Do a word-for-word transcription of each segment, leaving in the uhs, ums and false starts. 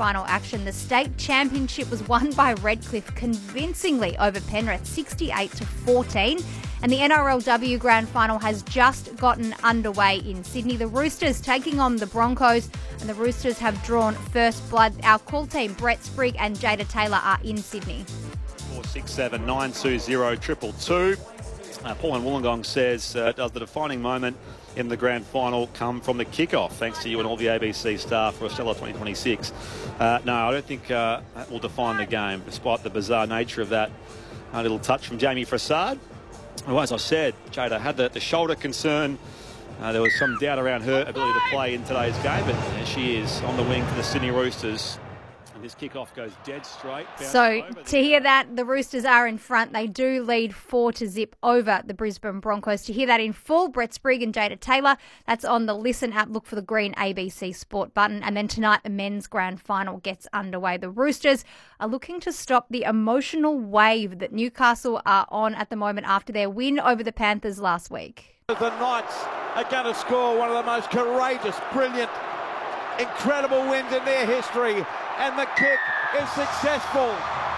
final action. The state championship was won by Redcliffe convincingly over Penrith, sixty-eight to fourteen. And the N R L W Grand Final has just gotten underway in Sydney. The Roosters taking on the Broncos, and the Roosters have drawn first blood. Our call team, Brett Sprigg and Jada Taylor, are in Sydney. four six seven nine two zero triple two. Uh, Paul and Wollongong says, uh, does the defining moment in the grand final come from the kickoff? Thanks to you and all the A B C staff for a stellar twenty twenty-six. Uh, no, I don't think uh, that will define the game, despite the bizarre nature of that uh, little touch from Jamie Frassard. Well, as I said, Jada had the, the shoulder concern. Uh, there was some doubt around her ability to play in today's game, but there she is on the wing for the Sydney Roosters. And this kickoff goes dead straight. So to hear that, the Roosters are in front. They do lead four to zip over the Brisbane Broncos. To hear that in full, Brett Sprigg and Jada Taylor, that's on the Listen app. Look for the green A B C Sport button. And then tonight, the men's grand final gets underway. The Roosters are looking to stop the emotional wave that Newcastle are on at the moment after their win over the Panthers last week. The Knights are going to score one of the most courageous, brilliant, incredible wins in their history. And the kick is successful.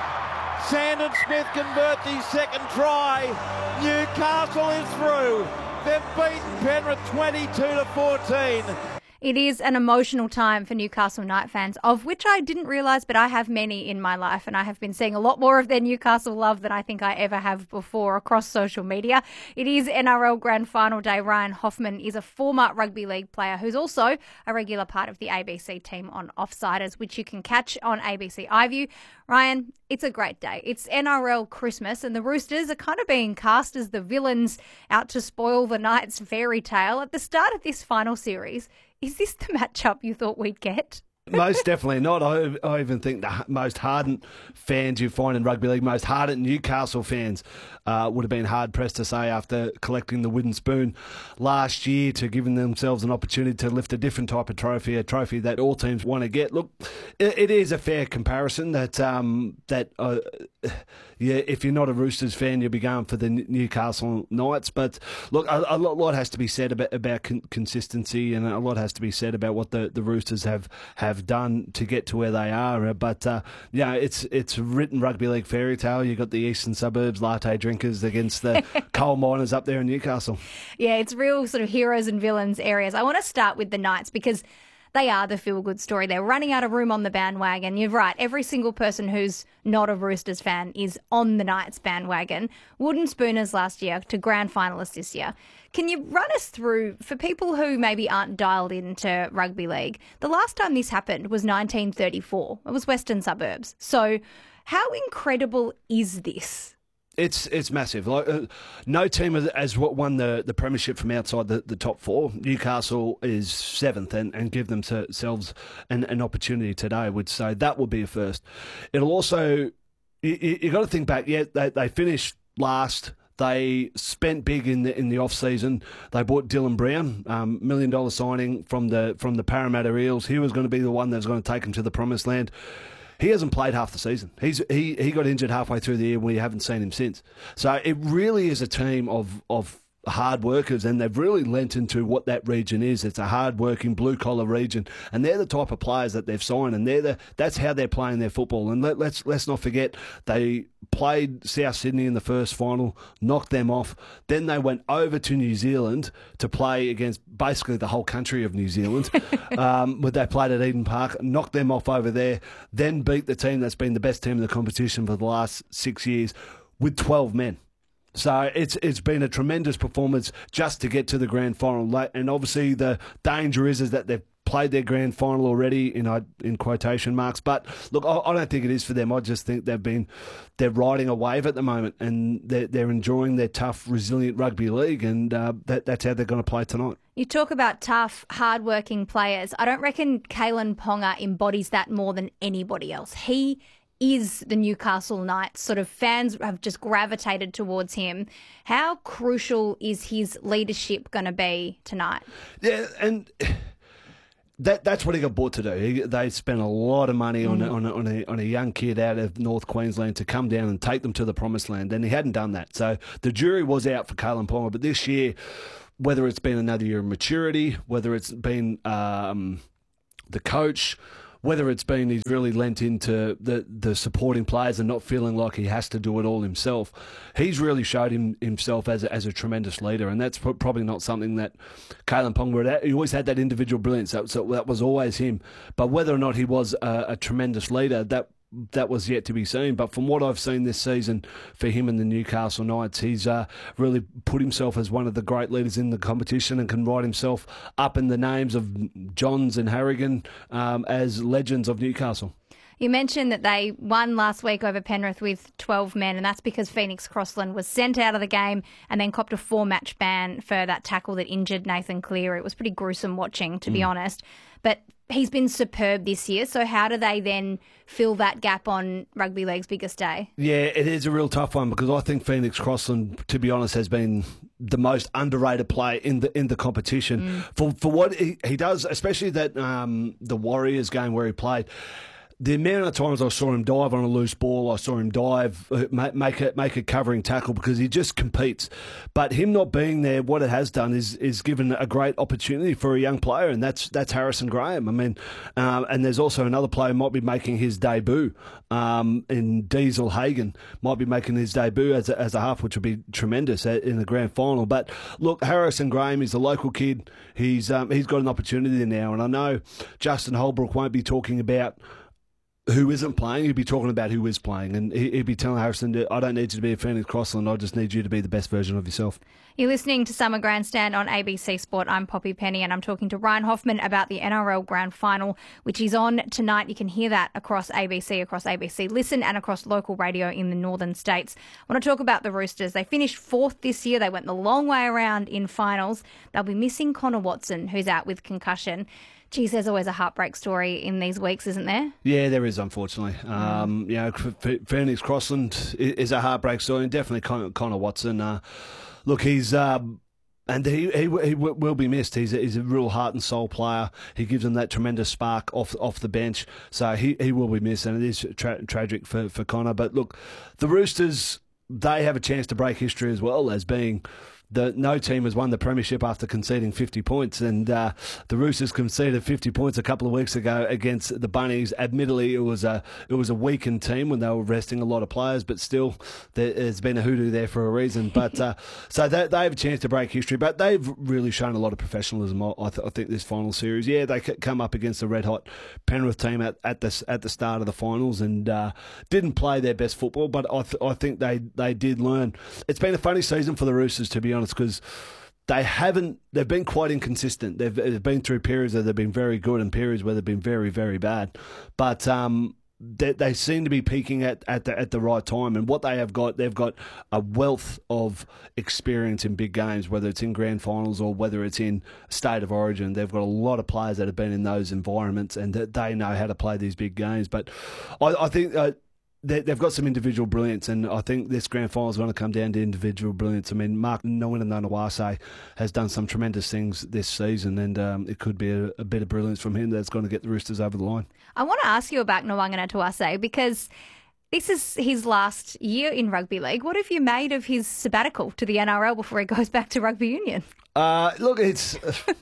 Sandon Smith converts his second try. Newcastle is through. They've beaten Penrith twenty-two to fourteen. It is an emotional time for Newcastle Knight fans, of which I didn't realise, but I have many in my life, and I have been seeing a lot more of their Newcastle love than I think I ever have before across social media. It is N R L Grand Final Day. Ryan Hoffman is a former rugby league player who's also a regular part of the A B C team on Offsiders, which you can catch on A B C iView. Ryan, it's a great day. It's N R L Christmas, and the Roosters are kind of being cast as the villains out to spoil the Knights' fairy tale. At the start of this final series, is this the matchup you thought we'd get? Most definitely not. I, I even think the most hardened fans you find in rugby league, most hardened Newcastle fans, uh, would have been hard-pressed to say after collecting the wooden spoon last year to giving themselves an opportunity to lift a different type of trophy, a trophy that all teams want to get. Look, it, it is a fair comparison that, um, that uh, yeah, if you're not a Roosters fan, you'll be going for the Newcastle Knights. But look, a, a lot has to be said about, about con- consistency, and a lot has to be said about what the, the Roosters have, have have done to get to where they are. But uh, yeah, it's it's written rugby league fairy tale. You've got the eastern suburbs latte drinkers against the coal miners up there in Newcastle. Yeah, it's real sort of heroes and villains areas. I want to start with the Knights because they are the feel-good story. They're running out of room on the bandwagon. You're right. Every single person who's not a Roosters fan is on the Knights bandwagon. Wooden Spooners last year to grand finalists this year. Can you run us through, for people who maybe aren't dialed into rugby league, the last time this happened was nineteen thirty-four. It was Western Suburbs. So how incredible is this? It's it's massive. Like uh, no team has, has won the, the premiership from outside the, the top four. Newcastle is seventh and, and give themselves an, an opportunity today. I would say that would be a first. It'll also, you, you got to think back, yeah, they, they finished last. They spent big in the in the off season. They bought Dylan Brown, um, million dollar signing from the from the Parramatta Eels. He was going to be the one that was going to take them to the promised land. He hasn't played half the season. He's he he got injured halfway through the year, and we haven't seen him since. So it really is a team of of hard workers, and they've really lent into what that region is. It's a hard-working, blue-collar region, and they're the type of players that they've signed, and they're the that's how they're playing their football. And let, let's let's not forget, they played South Sydney in the first final, knocked them off. Then they went over to New Zealand to play against basically the whole country of New Zealand. um, where they played at Eden Park, knocked them off over there, then beat the team that's been the best team in the competition for the last six years with twelve men. So it's it's been a tremendous performance just to get to the grand final. And obviously the danger is, is that they've played their grand final already, in in quotation marks. But look, I, I don't think it is for them. I just think they've been they're riding a wave at the moment, and they're, they're enjoying their tough, resilient rugby league, and uh, that, that's how they're going to play tonight. You talk about tough, hard-working players. I don't reckon Kalen Ponga embodies that more than anybody else. He is the Newcastle Knights. Sort of fans have just gravitated towards him. How crucial is his leadership going to be tonight? Yeah, and that that's what he got bought to do. He, they spent a lot of money on, mm. on, on, a, on a young kid out of North Queensland to come down and take them to the promised land, and he hadn't done that. So the jury was out for Kalen Ponga, but this year, whether it's been another year of maturity, whether it's been um, the coach, whether it's been he's really lent into the, the supporting players and not feeling like he has to do it all himself, he's really showed him, himself as a, as a tremendous leader, and that's probably not something that Kalyn Ponga had. He always had that individual brilliance, that, so that was always him. But whether or not he was a, a tremendous leader, that that was yet to be seen. But from what I've seen this season for him and the Newcastle Knights, he's uh, really put himself as one of the great leaders in the competition and can write himself up in the names of Johns and Harrigan um, as legends of Newcastle. You mentioned that they won last week over Penrith with twelve men, and that's because Phoenix Crossland was sent out of the game and then copped a four-match ban for that tackle that injured Nathan Cleary. It was pretty gruesome watching, to mm. be honest. But he's been superb this year, so how do they then fill that gap on rugby league's biggest day? Yeah, it is a real tough one because I think Phoenix Crossland, to be honest, has been the most underrated player in the in the competition mm. for for what he, he does, especially that um, the Warriors game where he played. The amount of times I saw him dive on a loose ball, I saw him dive, make a, make a covering tackle because he just competes. But him not being there, what it has done is is given a great opportunity for a young player, and that's that's Harrison Graham. I mean, um, and there's also another player who might be making his debut um, in Diesel Hagen, might be making his debut as a, as a half, which would be tremendous in the grand final. But look, Harrison Graham is a local kid. He's um, he's got an opportunity now, and I know Justin Holbrook won't be talking about who isn't playing. He'd be talking about who is playing, and he'd be telling Harrison, I don't need you to be a Phoenix Crossland, I just need you to be the best version of yourself. You're listening to Summer Grandstand on A B C Sport. I'm Poppy Penny, and I'm talking to Ryan Hoffman about the N R L Grand Final, which is on tonight. You can hear that across A B C, across A B C Listen, and across local radio in the northern states. I want to talk about the Roosters. They finished fourth this year. They went the long way around in finals. They'll be missing Connor Watson, who's out with concussion. Geez, there's always a heartbreak story in these weeks, isn't there? Yeah, there is, unfortunately. Um, you know, Phoenix Crossland is a heartbreak story, and definitely Connor, Connor Watson. Uh, look, he's um, and he, he he will be missed. He's a, he's a real heart and soul player. He gives them that tremendous spark off off the bench, so he, he will be missed, and it is tra- tragic for for Connor. But look, the Roosters, they have a chance to break history as well as being. The, no team has won the premiership after conceding fifty points, and uh, the Roosters conceded fifty points a couple of weeks ago against the Bunnies. Admittedly, it was a it was a weakened team when they were resting a lot of players, but still, there's been a hoodoo there for a reason. But uh, so they, they have a chance to break history, but they've really shown a lot of professionalism. I, th- I think this final series, yeah, they come up against a red hot Penrith team at, at the at the start of the finals and uh, didn't play their best football, but I th- I think they they did learn. It's been a funny season for the Roosters, to be honest, because they haven't, they've been quite inconsistent. They've, they've been through periods where they've been very good and periods where they've been very, very bad. But um, they, they seem to be peaking at, at, the, at the right time. And what they have got, they've got a wealth of experience in big games, whether it's in grand finals or whether it's in State of Origin. They've got a lot of players that have been in those environments and that they know how to play these big games. But I, I think... Uh, They've got some individual brilliance, and I think this grand final is going to come down to individual brilliance. I mean, Mark Nawaqanawase has done some tremendous things this season, and um, it could be a, a bit of brilliance from him that's going to get the Roosters over the line. I want to ask you about Nawaqanawase because this is his last year in rugby league. What have you made of his sabbatical to the N R L before he goes back to rugby union? Uh, look, it's...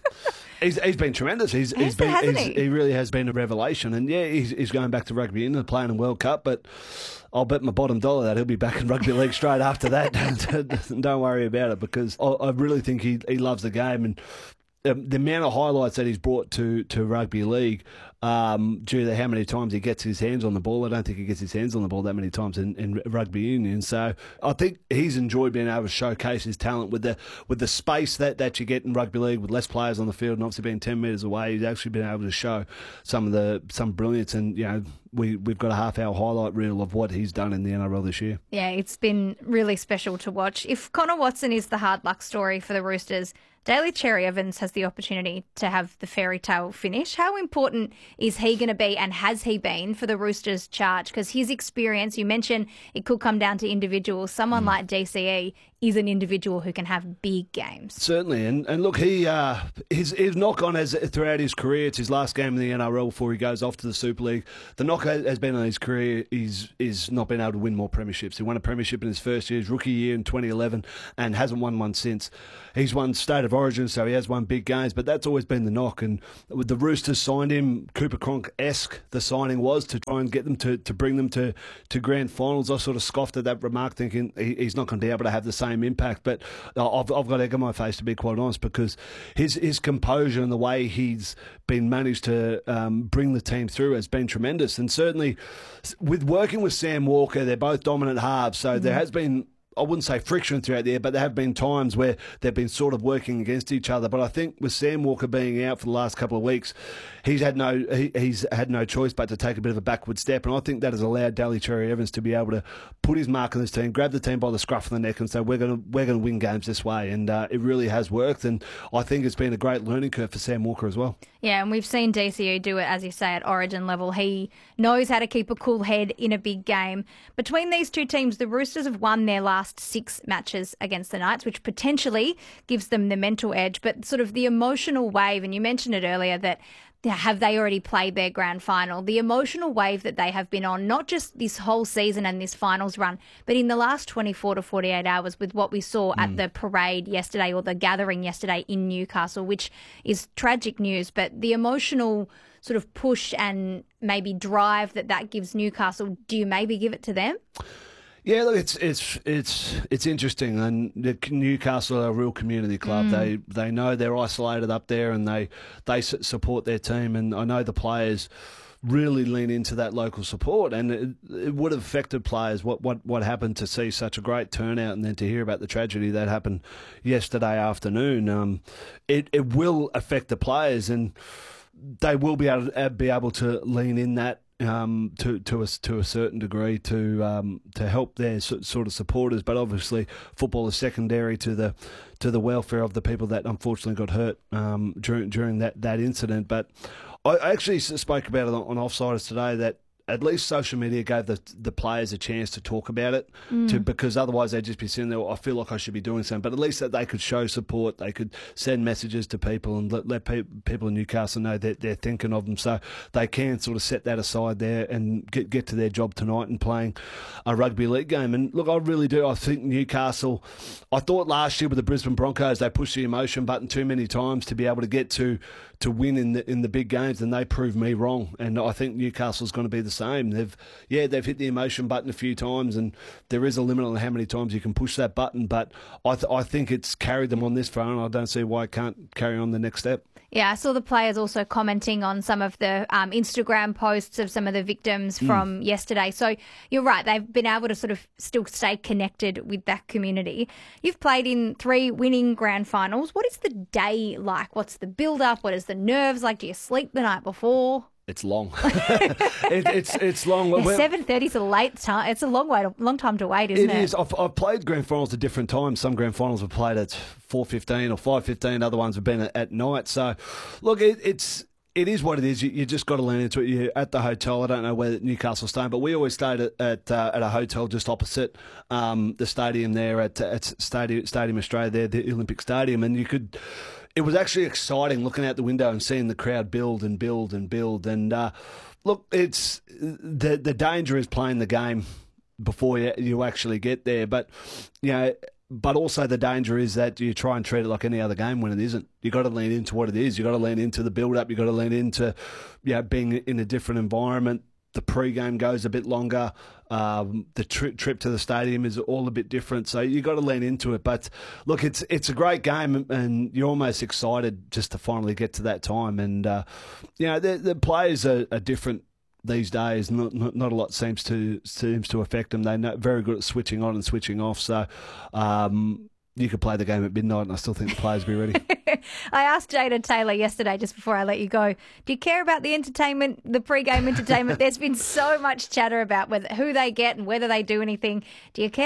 He's, he's been tremendous. He's, he's been, hasn't he's, he? he really has been a revelation. And yeah, he's, he's going back to rugby union and playing in World Cup, but I'll bet my bottom dollar that he'll be back in rugby league straight after that. Don't worry about it, because I, I really think he, he loves the game. And um, the amount of highlights that he's brought to, to rugby league, um, due to how many times he gets his hands on the ball. I don't think he gets his hands on the ball that many times in, in rugby union. So I think he's enjoyed being able to showcase his talent with the with the space that, that you get in rugby league with less players on the field and obviously being ten metres away. He's actually been able to show some of the some brilliance, and you know we we've got a half hour highlight reel of what he's done in the N R L this year. Yeah, it's been really special to watch. If Connor Watson is the hard luck story for the Roosters, Daly Cherry Evans has the opportunity to have the fairy tale finish. How important is he going to be, and has he been, for the Roosters' charge? Because his experience, you mentioned it could come down to individuals. Someone mm. like D C E is an individual who can have big games. Certainly, and and look, he uh, his his knock on as throughout his career. It's his last game in the N R L before he goes off to the Super League. The knock has been on his career. He's is not been able to win more premierships. He won a premiership in his first year, his rookie year in twenty eleven, and hasn't won one since. He's won State of Origin, so he has won big games, but that's always been the knock. And with the Roosters signed him, Cooper Cronk-esque the signing was to try and get them to, to bring them to, to grand finals. I sort of scoffed at that remark, thinking he, he's not going to be able to have the same impact. But I've, I've got egg on my face, to be quite honest, because his his composure and the way he's been managed to um, bring the team through has been tremendous. And certainly with working with Sam Walker, they're both dominant halves, so mm-hmm. there has been, I wouldn't say friction throughout there, but there have been times where they've been sort of working against each other. But I think with Sam Walker being out for the last couple of weeks, he's had no he, he's had no choice but to take a bit of a backward step, and I think that has allowed Daly Cherry Evans to be able to put his mark on this team, grab the team by the scruff of the neck, and say we're going to we're going to win games this way, and uh, it really has worked. And I think it's been a great learning curve for Sam Walker as well. Yeah, and we've seen D C U do it, as you say, at Origin level. He knows how to keep a cool head in a big game. Between these two teams, the Roosters have won their last six matches against the Knights, which potentially gives them the mental edge, but sort of the emotional wave, and you mentioned it earlier that have they already played their grand final? The emotional wave that they have been on, not just this whole season and this finals run, but in the last twenty-four to forty-eight hours with what we saw mm. at the parade yesterday, or the gathering yesterday in Newcastle, which is tragic news. But the emotional sort of push and maybe drive that that gives Newcastle, do you maybe give it to them? Yeah, look, it's it's it's it's interesting, and Newcastle are a real community club. Mm. They they know they're isolated up there, and they they support their team. And I know the players really lean into that local support, and it, it would have affected players. What what what happened to see such a great turnout, and then to hear about the tragedy that happened yesterday afternoon. Um, it it will affect the players, and they will be able to, be able to lean in that. Um, to to a to a certain degree to um, to help their sort of supporters, but obviously football is secondary to the to the welfare of the people that unfortunately got hurt um, during during that, that incident. But I actually spoke about it on Offsiders today, that at least social media gave the the players a chance to talk about it, mm. to because otherwise they'd just be sitting there, I feel like I should be doing something. But at least that they could show support, they could send messages to people and let, let pe- people in Newcastle know that they're thinking of them, so they can sort of set that aside there and get get to their job tonight and playing a rugby league game. And look, I really do. I think Newcastle, I thought last year with the Brisbane Broncos, they pushed the emotion button too many times to be able to get to to win in the in the big games, and they proved me wrong. And I think Newcastle's going to be the same. They've yeah, they've hit the emotion button a few times, and there is a limit on how many times you can push that button. But I th- I think it's carried them on this far, and I don't see why it can't carry on the next step. Yeah, I saw the players also commenting on some of the um, Instagram posts of some of the victims from mm. yesterday. So you're right, they've been able to sort of still stay connected with that community. You've played in three winning grand finals. What is the day like? What's the build-up? What is the nerves like? Do you sleep the night before? It's long. it, it's it's long. Yeah, seven thirty is a late time. It's a long way, long time to wait, isn't it? It is. I've, I've played grand finals at different times. Some grand finals have played at four fifteen or five fifteen. Other ones have been at, at night. So, look, it, it's it is what it is. You, you just got to lean into it. You're at the hotel. I don't know where Newcastle's staying, but we always stayed at at, uh, at a hotel just opposite um, the stadium there at, at Stadium Stadium Australia there, the Olympic Stadium, and you could. It was actually exciting looking out the window and seeing the crowd build and build and build. And uh, look, it's the the danger is playing the game before you, you actually get there. But you know, but also the danger is that you try and treat it like any other game when it isn't. You got to lean into what it is. You got to lean into the build up. You got to lean into, you know, being in a different environment. The pre-game goes a bit longer. Um, the tri- trip to the stadium is all a bit different. So you got to lean into it. But look, it's it's a great game, and you're almost excited just to finally get to that time. And uh, you know, the, the players are, are different these days. Not, not not a lot seems to seems to affect them. They're very good at switching on and switching off. So. Um, You could play the game at midnight, and I still think the players will be ready. I asked Jada Taylor yesterday, just before I let you go, do you care about the entertainment, the pre-game entertainment? There's been so much chatter about whether, who they get and whether they do anything. Do you care?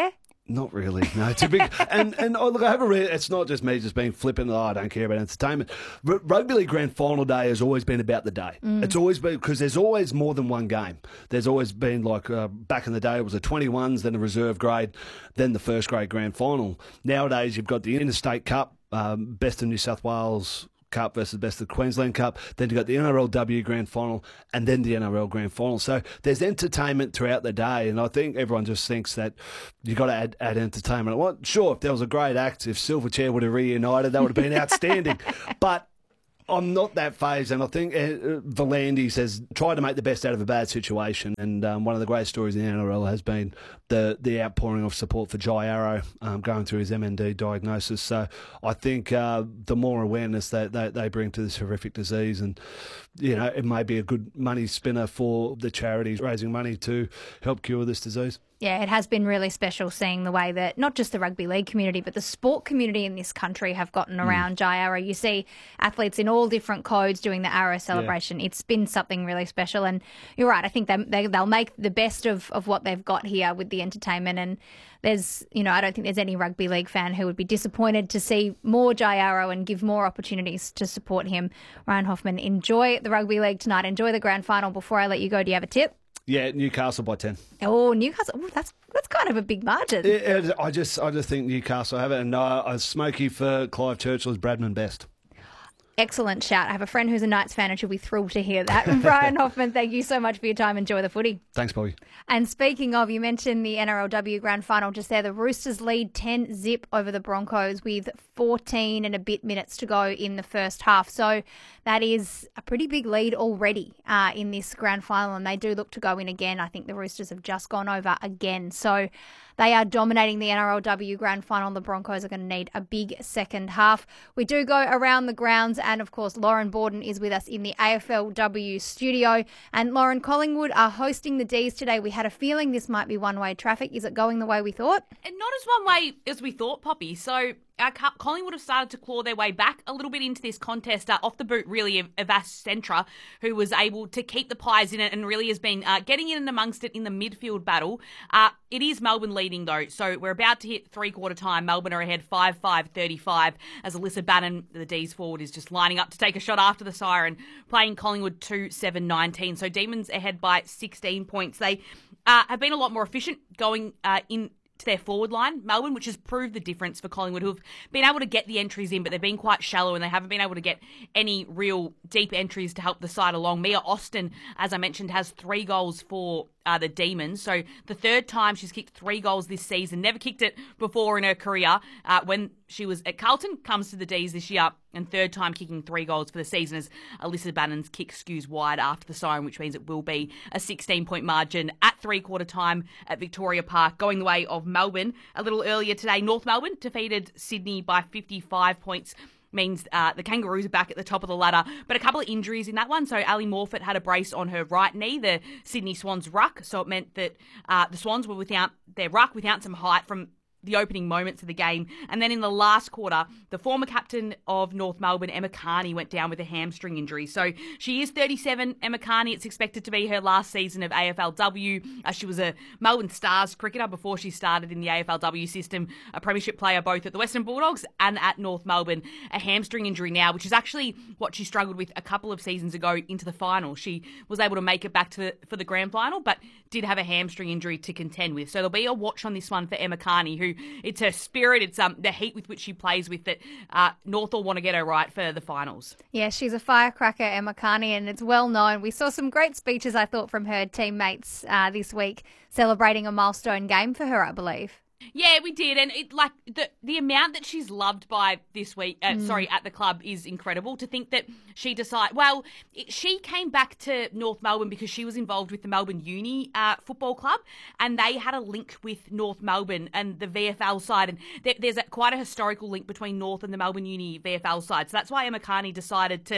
Not really, no. It's a big and and oh, look, I have a. Re- it's not just me just being flippant. Oh, I don't care about entertainment. R- Rugby League Grand Final day has always been about the day. Mm. It's always been because there's always more than one game. There's always been like uh, back in the day it was the twenty-ones, then the reserve grade, then the first grade grand final. Nowadays you've got the Interstate Cup, um, Best of New South Wales Cup versus Best of Queensland Cup, then you've got the N R L W Grand Final and then the N R L Grand Final. So there's entertainment throughout the day, and I think everyone just thinks that you've got to add, add entertainment. Well, sure, if there was a great act, if Silverchair would have reunited, that would have been outstanding. But I'm not that phased, and I think uh, Volandis has tried to make the best out of a bad situation. And um, one of the great stories in the N R L has been the the outpouring of support for Jai Arrow um, going through his M N D diagnosis. So I think uh, the more awareness that they, they bring to this horrific disease, and you know, it may be a good money spinner for the charities raising money to help cure this disease. Yeah, it has been really special seeing the way that not just the rugby league community, but the sport community in this country have gotten around mm. Jai Arrow. You see athletes in all different codes doing the Arrow celebration. Yeah. It's been something really special. And you're right, I think they, they, they'll make the best of, of what they've got here with the entertainment. And there's, you know, I don't think there's any rugby league fan who would be disappointed to see more Jai Arrow and give more opportunities to support him. Ryan Hoffman, enjoy the rugby league tonight. Enjoy the grand final. Before I let you go, do you have a tip? Yeah, Newcastle by ten. Oh, Newcastle! Ooh, that's that's kind of a big margin. It, it, I just I just think Newcastle have it, and uh, a smoky for Clive Churchill is Bradman Best. Excellent shout. I have a friend who's a Knights fan and she'll be thrilled to hear that. And Brian Hoffman, thank you so much for your time. Enjoy the footy. Thanks, Bobby. And speaking of, you mentioned the N R L W Grand Final just there. The Roosters lead ten zip over the Broncos with fourteen and a bit minutes to go in the first half. So that is a pretty big lead already uh, in this Grand Final, and they do look to go in again. I think the Roosters have just gone over again. So they are dominating the N R L W Grand Final. The Broncos are going to need a big second half. We do go around the grounds, and of course, Lauren Borden is with us in the A F L W studio. And Lauren, Collingwood are hosting the D's today. We had a feeling this might be one-way traffic. Is it going the way we thought? And not as one way as we thought, Poppy. So our Collingwood have started to claw their way back a little bit into this contest. Uh, off the boot, really, of Avas Centra, who was able to keep the Pies in it and really has been uh, getting in and amongst it in the midfield battle. Uh, it is Melbourne leading, though. So we're about to hit three-quarter time. Melbourne are ahead five five thirty-five as Alyssa Bannon, the D's forward, is just lining up to take a shot after the siren, playing Collingwood two seven nineteen. So Demons ahead by sixteen points. They uh, have been a lot more efficient going uh, in to their forward line, Melbourne, which has proved the difference for Collingwood, who have been able to get the entries in, but they've been quite shallow and they haven't been able to get any real deep entries to help the side along. Mia Austin, as I mentioned, has three goals for uh, the Demons. So the third time she's kicked three goals this season. Never kicked it before in her career uh, when she was at Carlton. Comes to the D's this year, and third time kicking three goals for the season as Alyssa Bannon's kick skews wide after the siren, which means it will be a sixteen-point margin at three-quarter time at Victoria Park, going the way of Melbourne. A little earlier today, North Melbourne defeated Sydney by fifty-five points. Means uh, the Kangaroos are back at the top of the ladder. But a couple of injuries in that one. So Ali Morfitt had a brace on her right knee, the Sydney Swans ruck. So it meant that uh, the Swans were without their ruck, without some height from the opening moments of the game. And then in the last quarter, the former captain of North Melbourne, Emma Carney, went down with a hamstring injury. So she is thirty-seven, Emma Carney. It's expected to be her last season of A F L W. Uh, she was a Melbourne Stars cricketer before she started in the A F L W system, a premiership player both at the Western Bulldogs and at North Melbourne. A hamstring injury now, which is actually what she struggled with a couple of seasons ago into the final. She was able to make it back to the, for the grand final, but did have a hamstring injury to contend with. So there'll be a watch on this one for Emma Carney, who it's her spirit, it's um the heat with which she plays with that uh, North will want to get her right for the finals. Yeah, she's a firecracker, Emma Carney, and it's well known. We saw some great speeches, I thought, from her teammates uh, this week, celebrating a milestone game for her, I believe. Yeah, we did, and it like the the amount that she's loved by this week, uh, mm. sorry, at the club is incredible. To think that she decided, well, it, she came back to North Melbourne because she was involved with the Melbourne Uni uh, Football Club, and they had a link with North Melbourne and the V F L side, and there, there's a, quite a historical link between North and the Melbourne Uni V F L side. So that's why Emma Carney decided to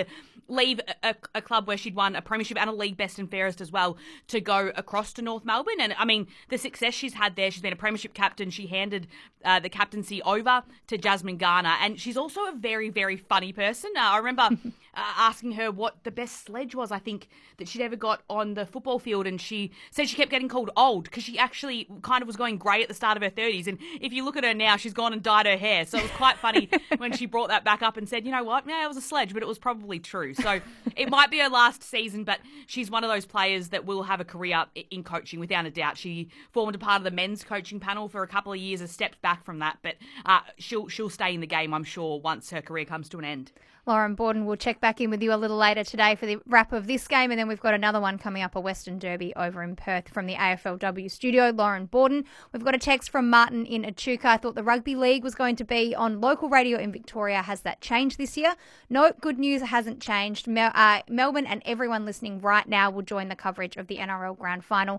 leave a, a, a club where she'd won a premiership and a league best and fairest as well to go across to North Melbourne. And I mean, the success she's had there, she's been a premiership captain. She handed uh, the captaincy over to Jasmine Garner. And she's also a very, very funny person. Uh, I remember uh, asking her what the best sledge was, I think, that she'd ever got on the football field. And she said she kept getting called old because she actually kind of was going grey at the start of her thirties. And if you look at her now, she's gone and dyed her hair. So it was quite funny when she brought that back up and said, you know what, yeah, it was a sledge, but it was probably true. So it might be her last season, but she's one of those players that will have a career in coaching without a doubt. She formed a part of the men's coaching panel for a couple of years, has stepped back from that, but uh, she'll she'll stay in the game, I'm sure, once her career comes to an end. Lauren Borden, will check back in with you a little later today for the wrap of this game, and then we've got another one coming up, a Western Derby over in Perth from the A F L W studio. Lauren Borden. We've got a text from Martin in Echuca. I thought the rugby league was going to be on local radio in Victoria. Has that changed this year? No, good news, it hasn't changed. Mel- uh, Melbourne and everyone listening right now will join the coverage of the N R L Grand Final